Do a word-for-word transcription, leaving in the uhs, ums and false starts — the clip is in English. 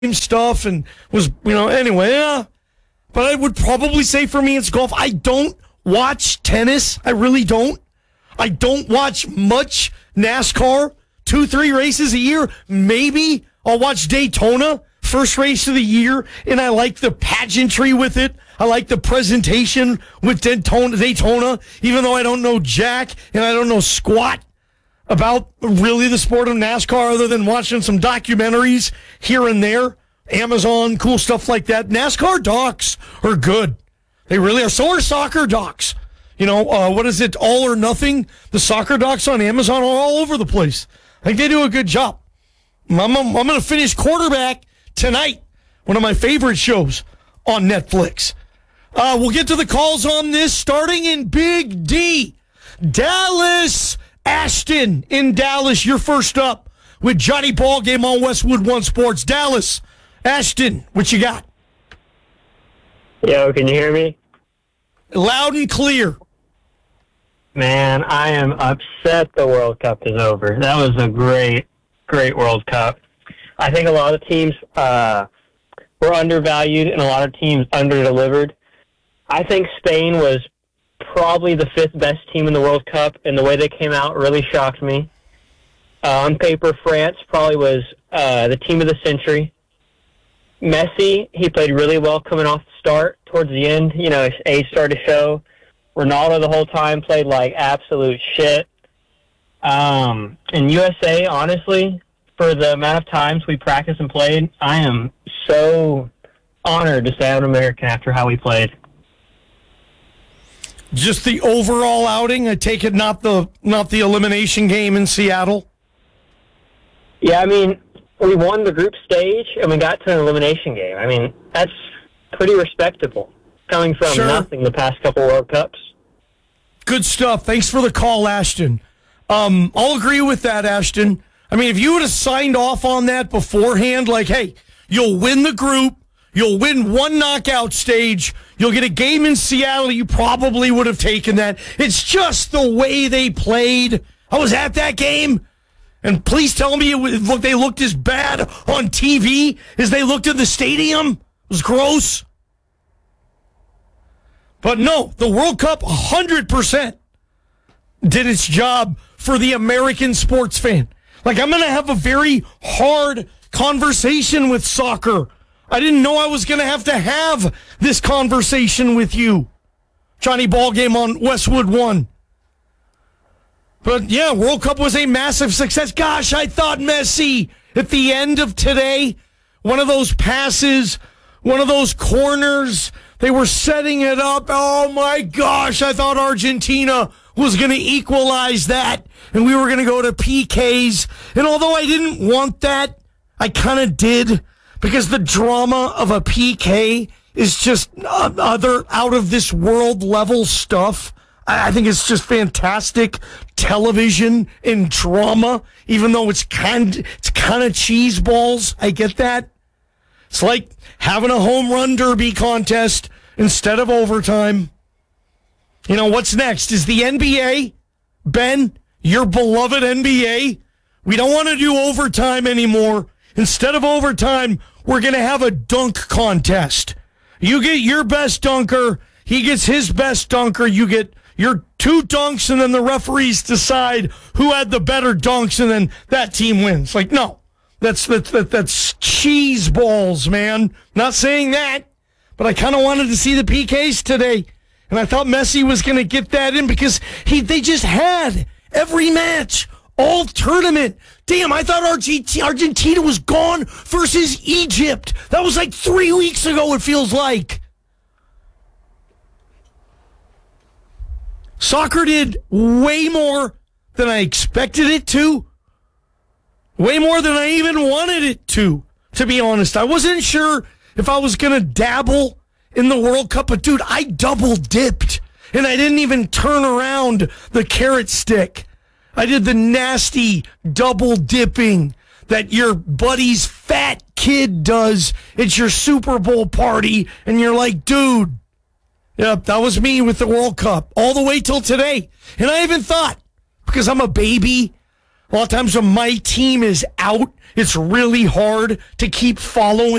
stuff and was, you know, anyway, yeah. But I would probably say for me it's golf. I don't watch tennis. I really don't. I don't watch much NASCAR. Two, three races a year. Maybe I'll watch Daytona, first race of the year, and I like the pageantry with it. I like the presentation with Daytona, Daytona, even though I don't know jack and I don't know squat about really the sport of NASCAR other than watching some documentaries here and there. Amazon, cool stuff like that. NASCAR docs are good. They really are. So are soccer docs. You know, uh, what is it, All or Nothing? The soccer docs on Amazon are all over the place. I think they do a good job. I'm, I'm, I'm going to finish Quarterback tonight, one of my favorite shows on Netflix. Uh, we'll get to the calls on this, starting in Big D. Dallas Ashton in Dallas. You're first up with Johnny Ballgame on Westwood One Sports. Dallas, Ashton, what you got? Yo, can you hear me? Loud and clear. Man, I am upset the World Cup is over. That was a great, great World Cup. I think a lot of teams uh, were undervalued and a lot of teams underdelivered. I think Spain was probably the fifth best team in the World Cup, and the way they came out really shocked me. Uh, on paper, France probably was uh, the team of the century. Messi, he played really well coming off the start. Towards the end, you know, his age started to show. Ronaldo the whole time played like absolute shit. Um, and U S A, honestly, for the amount of times we practiced and played, I am so honored to say I'm an American after how we played. Just the overall outing, I take it, not the not the elimination game in Seattle? Yeah, I mean, we won the group stage and we got to an elimination game. I mean, that's pretty respectable, coming from sure. nothing the past couple World Cups. Good stuff. Thanks for the call, Ashton. Um, I'll agree with that, Ashton. I mean, if you would have signed off on that beforehand, like, hey, you'll win the group, you'll win one knockout stage, you'll get a game in Seattle, you probably would have taken that. It's just the way they played. I was at that game, and please tell me it was, look, they looked as bad on T V as they looked in the stadium. It was gross. But no, the World Cup one hundred percent did its job for the American sports fan. Like, I'm going to have a very hard conversation with soccer. I didn't know I was going to have to have this conversation with you. Johnny Ballgame on Westwood One. But yeah, World Cup was a massive success. Gosh, I thought Messi at the end of today, one of those passes, one of those corners, they were setting it up. Oh my gosh, I thought Argentina was going to equalize that and we were going to go to P Ks. And although I didn't want that, I kind of did, because the drama of a P K is just other out of this world level stuff. I think it's just fantastic television and drama, even though it's kind it's kind of cheese balls. I get that. It's like having a home run derby contest instead of overtime. You know, what's next? Is the N B A, Ben, your beloved N B A? We don't want to do overtime anymore. Instead of overtime, we're going to have a dunk contest. You get your best dunker. He gets his best dunker. You get your two dunks, and then the referees decide who had the better dunks, and then that team wins. Like, no. That's that's that, that's cheese balls, man. Not saying that, but I kind of wanted to see the P Ks today, and I thought Messi was going to get that in because he they just had every match, all tournament. Damn, I thought Argentina, Argentina was gone versus Egypt. That was like three weeks ago, it feels like. Soccer did way more than I expected it to. Way more than I even wanted it to, to be honest. I wasn't sure if I was going to dabble in the World Cup, but dude, I double dipped, and I didn't even turn around the carrot stick. I did the nasty double dipping that your buddy's fat kid does at your Super Bowl party, and you're like, dude, yep, that was me with the World Cup all the way till today. And I even thought, because I'm a baby, A lot of times when my team is out, it's really hard to keep following